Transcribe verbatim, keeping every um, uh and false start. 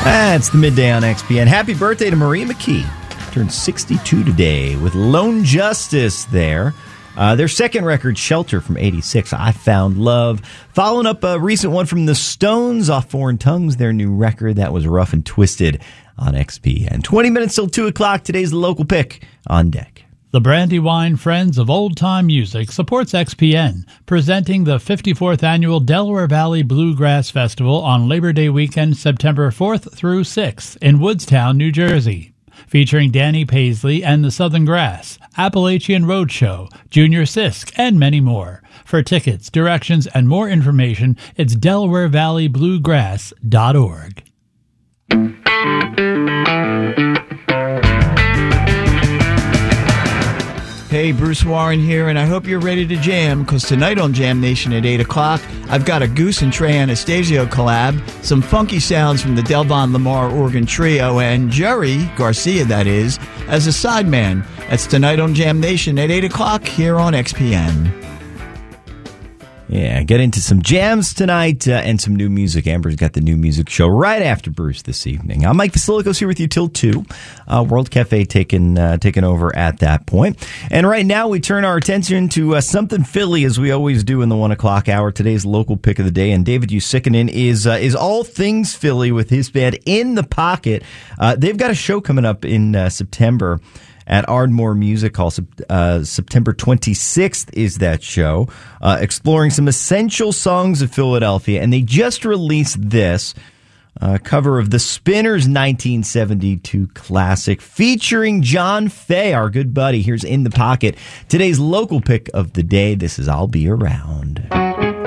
That's the midday on X P N. Happy birthday to Marie McKee. Turned sixty-two today with Lone Justice there. Uh, their second record, Shelter, from eighty-six, I Found Love. Following up a recent one from the Stones off Foreign Tongues, their new record, that was Rough and Twisted on X P N. twenty minutes till two o'clock. Today's the local pick on deck. The Brandywine Friends of Old Time Music supports X P N, presenting the fifty-fourth Annual Delaware Valley Bluegrass Festival on Labor Day weekend, September fourth through sixth in Woodstown, New Jersey. Featuring Danny Paisley and the Southern Grass, Appalachian Roadshow, Junior Sisk, and many more. For tickets, directions, and more information, it's delaware valley bluegrass dot org. Hey, Bruce Warren here, and I hope you're ready to jam, because tonight on Jam Nation at eight o'clock, I've got a Goose and Trey Anastasio collab, some funky sounds from the Delvon Lamar Organ Trio, and Jerry Garcia, that is, as a sideman. That's tonight on Jam Nation at eight o'clock here on X P N. Yeah, get into some jams tonight uh, and some new music. Amber's got the new music show right after Bruce this evening. I'm Mike Vasilikos here with you till two. Uh, World Cafe taking uh, taking over at that point. And right now we turn our attention to uh, something Philly, as we always do in the one o'clock hour. Today's local pick of the day, and David Usikkinen is uh, is all things Philly with his band In the Pocket. Uh, they've got a show coming up in uh, September at Ardmore Music Hall. Uh, September twenty-sixth is that show, uh, exploring some essential songs of Philadelphia. And they just released this uh, cover of the Spinners' nineteen seventy-two classic featuring John Fay, our good buddy. Here's In the Pocket, today's local pick of the day. This is I'll Be Around.